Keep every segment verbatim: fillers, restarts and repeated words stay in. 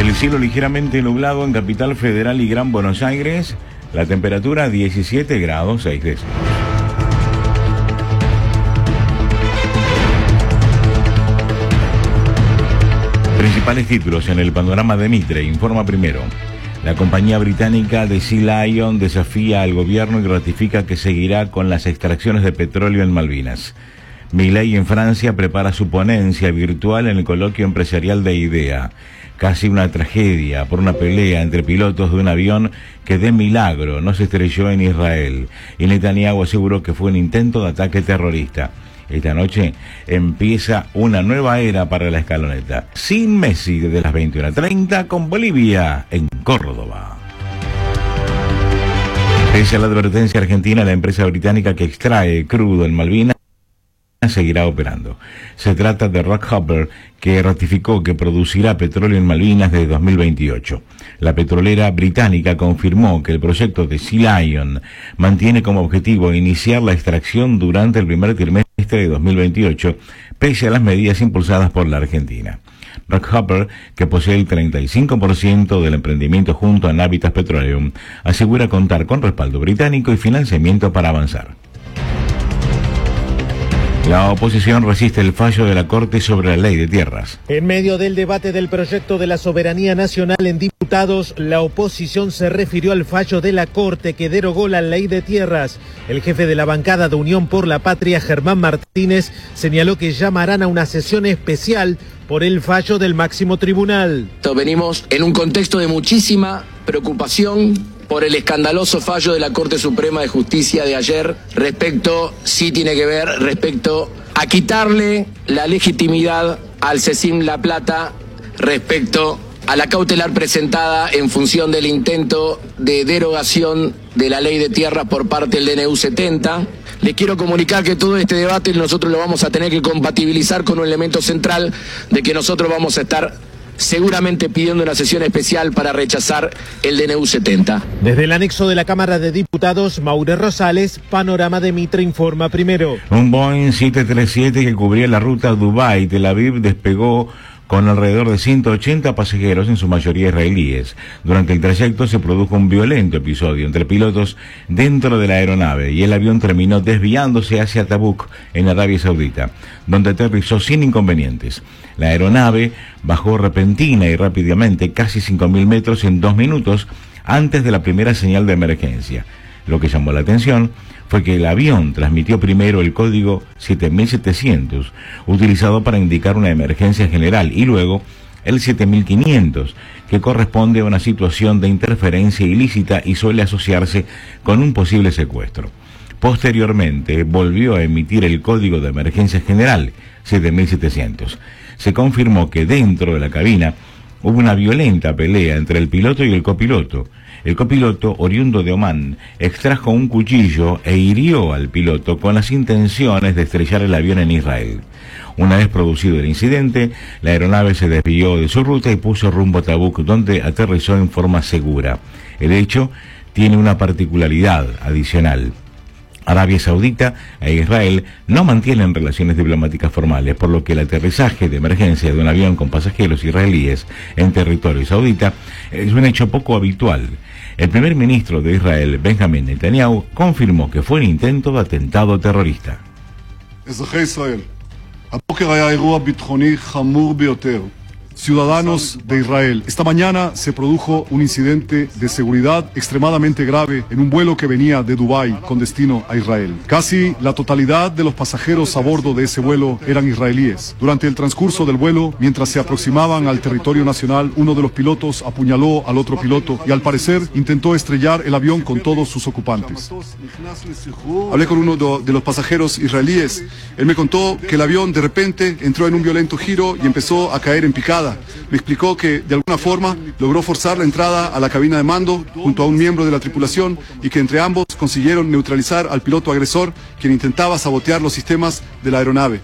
El cielo ligeramente nublado en Capital Federal y Gran Buenos Aires. La temperatura diecisiete grados seis décimos. Principales títulos en el panorama de Mitre. Informa primero. La compañía británica de Sea Lion desafía al gobierno y ratifica que seguirá con las extracciones de petróleo en Malvinas. Milei en Francia prepara su ponencia virtual en el coloquio empresarial de IDEA. Casi una tragedia por una pelea entre pilotos de un avión que de milagro no se estrelló en Israel. Y Netanyahu aseguró que fue un intento de ataque terrorista. Esta noche empieza una nueva era para la escaloneta. Sin Messi desde las veintiuna treinta con Bolivia en Córdoba. Pese a la advertencia argentina, la empresa británica que extrae crudo en Malvinas seguirá operando. Se trata de Rockhopper, que ratificó que producirá petróleo en Malvinas desde dos mil veintiocho. La petrolera británica confirmó que el proyecto de Sea Lion mantiene como objetivo iniciar la extracción durante el primer trimestre de dos mil veintiocho, pese a las medidas impulsadas por la Argentina. Rockhopper, que posee el treinta y cinco por ciento del emprendimiento junto a Navitas Petroleum, asegura contar con respaldo británico y financiamiento para avanzar. La oposición resiste el fallo de la Corte sobre la ley de tierras. En medio del debate del proyecto de la soberanía nacional en diputados, la oposición se refirió al fallo de la Corte que derogó la ley de tierras. El jefe de la bancada de Unión por la Patria, Germán Martínez, señaló que llamarán a una sesión especial por el fallo del máximo tribunal. Venimos en un contexto de muchísima preocupación por el escandaloso fallo de la Corte Suprema de Justicia de ayer respecto, sí tiene que ver, respecto a quitarle la legitimidad al CECIM La Plata respecto a la cautelar presentada en función del intento de derogación de la ley de tierras por parte del D N U setenta. Les quiero comunicar que todo este debate nosotros lo vamos a tener que compatibilizar con un elemento central de que nosotros vamos a estar seguramente pidiendo una sesión especial para rechazar el D N U setenta. Desde el anexo de la Cámara de Diputados, Maure Rosales, Panorama de Mitre informa primero. Un Boeing siete treinta y siete que cubría la ruta Dubái-Tel Aviv despegó con alrededor de ciento ochenta pasajeros, en su mayoría israelíes. Durante el trayecto se produjo un violento episodio entre pilotos dentro de la aeronave y el avión terminó desviándose hacia Tabuk, en Arabia Saudita, donde aterrizó sin inconvenientes. La aeronave bajó repentina y rápidamente, casi cinco mil metros en dos minutos, antes de la primera señal de emergencia. Lo que llamó la atención fue que el avión transmitió primero el código siete mil setecientos, utilizado para indicar una emergencia general, y luego el siete mil quinientos, que corresponde a una situación de interferencia ilícita y suele asociarse con un posible secuestro. Posteriormente volvió a emitir el código de emergencia general, siete mil setecientos. Se confirmó que dentro de la cabina hubo una violenta pelea entre el piloto y el copiloto. El copiloto, oriundo de Omán, extrajo un cuchillo e hirió al piloto con las intenciones de estrellar el avión en Israel. Una vez producido el incidente, la aeronave se desvió de su ruta y puso rumbo a Tabuk, donde aterrizó en forma segura. El hecho tiene una particularidad adicional. Arabia Saudita e Israel no mantienen relaciones diplomáticas formales, por lo que el aterrizaje de emergencia de un avión con pasajeros israelíes en territorio saudita es un hecho poco habitual. El primer ministro de Israel, Benjamin Netanyahu, confirmó que fue un intento de atentado terrorista. Ciudadanos de Israel, esta mañana se produjo un incidente de seguridad extremadamente grave en un vuelo que venía de Dubái con destino a Israel. Casi la totalidad de los pasajeros a bordo de ese vuelo eran israelíes. Durante el transcurso del vuelo, mientras se aproximaban al territorio nacional, uno de los pilotos apuñaló al otro piloto y al parecer intentó estrellar el avión con todos sus ocupantes. Hablé con uno de los pasajeros israelíes. Él me contó que el avión de repente entró en un violento giro y empezó a caer en picada. Me explicó que de alguna forma logró forzar la entrada a la cabina de mando junto a un miembro de la tripulación y que entre ambos consiguieron neutralizar al piloto agresor, quien intentaba sabotear los sistemas de la aeronave.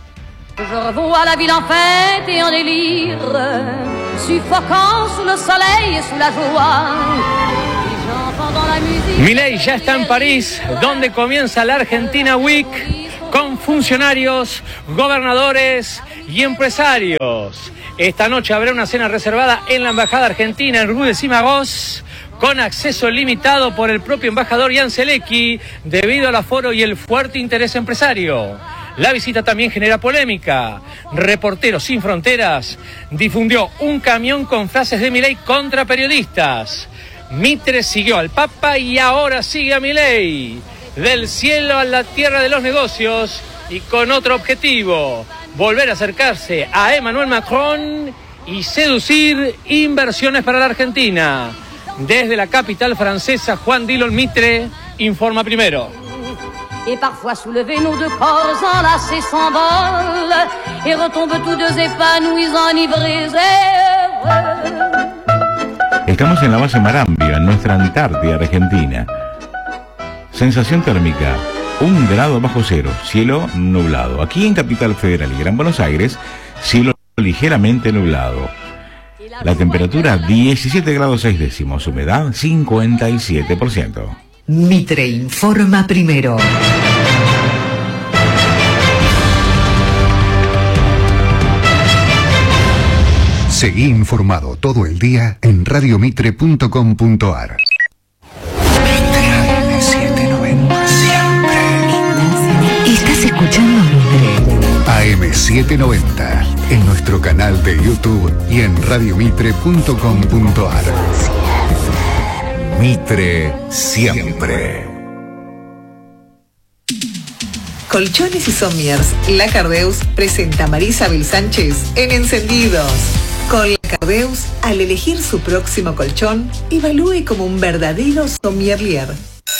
Milei ya está en París, donde comienza la Argentina Week, con funcionarios, gobernadores y empresarios. Esta noche habrá una cena reservada en la Embajada Argentina en Rue de Cimaross, con acceso limitado por el propio embajador Jan Zelecki, debido al aforo y el fuerte interés empresario. La visita también genera polémica. Reporteros Sin Fronteras difundió un camión con frases de Milei contra periodistas. Mitre siguió al Papa y ahora sigue a Milei. Del cielo a la tierra de los negocios y con otro objetivo: volver a acercarse a Emmanuel Macron y seducir inversiones para la Argentina. Desde la capital francesa, Juan Dillon Mitre informa primero. Et parfois soulevés, nos deux corps enlacés s'envolent et retombent tous deux épanouis, enivrés et heureux. Estamos en la base Marambio, en nuestra Antártida Argentina. Sensación térmica, un grado bajo cero, cielo nublado. Aquí en Capital Federal y Gran Buenos Aires, cielo ligeramente nublado. La temperatura diecisiete grados seis décimos, humedad cincuenta y siete por ciento. Mitre informa primero. Seguí informado todo el día en radio mitre punto com punto a r. Mitre setecientos noventa siempre. Estás escuchando Mitre. A M setecientos noventa en nuestro canal de YouTube y en radio mitre punto com punto a r. Mitre siempre. Colchones y Sommiers, La Cardeus presenta a Marisabel Sánchez en Encendidos. Con La Cardeus, al elegir su próximo colchón, evalúe como un verdadero sommelier.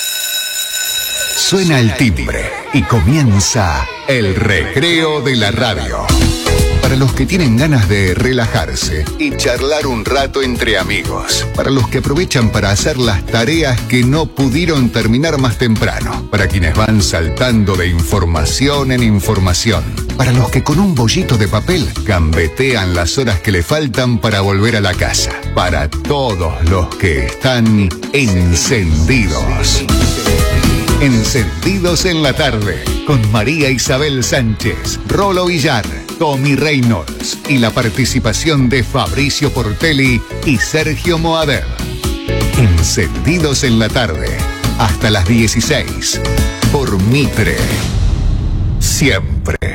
Suena el timbre y comienza el recreo de la radio. Para los que tienen ganas de relajarse y charlar un rato entre amigos. Para los que aprovechan para hacer las tareas que no pudieron terminar más temprano. Para quienes van saltando de información en información. Para los que con un bollito de papel gambetean las horas que le faltan para volver a la casa. Para todos los que están encendidos. Encendidos en la tarde, con María Isabel Sánchez, Rolo Villar, Tommy Reynolds y la participación de Fabricio Portelli y Sergio Moader. Encendidos en la tarde, hasta las dieciséis, por Mitre. Siempre.